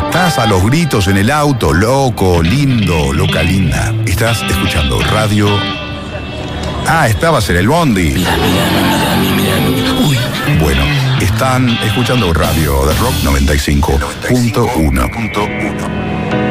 Estás a los gritos en el auto, loco, lindo, loca, linda. Estás escuchando radio. Estabas en el bondi. Uy. Bueno, están escuchando radio de Rock 95.1.